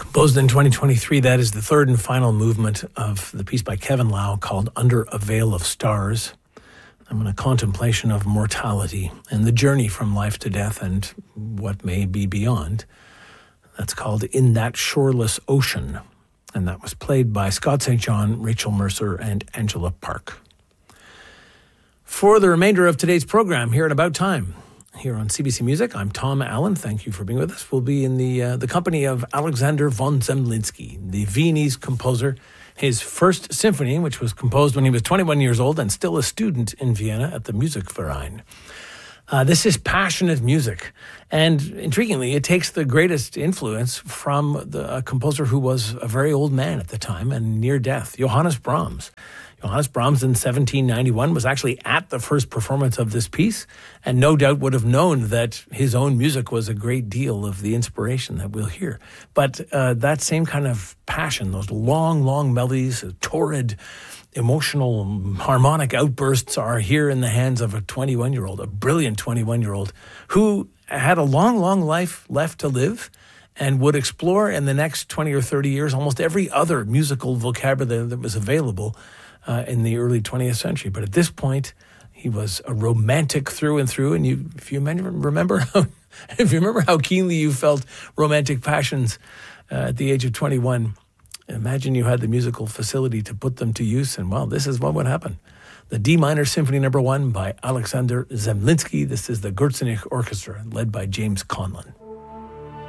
Composed in 2023, that is the third and final movement of the piece by Kevin Lau called Under a Veil of Stars. I'm in a contemplation of mortality and the journey from life to death and what may be beyond. That's called In That Shoreless Ocean. And that was played by Scott St. John, Rachel Mercer, and Angela Park. For the remainder of today's program here at About Time, here on CBC Music, I'm Tom Allen. Thank you for being with us. We'll be in the company of Alexander von Zemlinsky, the Viennese composer. His first symphony, which was composed when he was 21 years old and still a student in Vienna at the Musikverein. This is passionate music. And intriguingly, it takes the greatest influence from a composer who was a very old man at the time and near death, Johannes Brahms. Johannes Brahms in 1791 was actually at the first performance of this piece and no doubt would have known that his own music was a great deal of the inspiration that we'll hear. But that same kind of passion, those long, long melodies, torrid, emotional, harmonic outbursts are here in the hands of a 21-year-old, a brilliant 21-year-old who had a long, long life left to live and would explore in the next 20 or 30 years almost every other musical vocabulary that was available in the early 20th century. But at this point, he was a romantic through and through. And if you remember how keenly you felt romantic passions at the age of 21, imagine you had the musical facility to put them to use. And well, this is what would happen. The D minor Symphony No. 1 by Alexander Zemlinsky. This is the Gürzenich Orchestra, led by James Conlon.